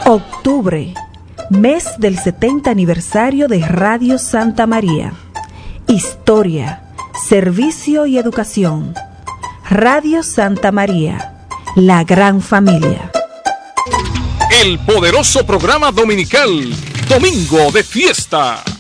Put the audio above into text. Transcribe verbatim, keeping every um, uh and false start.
Octubre, mes del setenta aniversario de Radio Santa María. Historia, servicio y educación. Radio Santa María, la gran familia. El poderoso programa dominical, Domingo de Fiesta.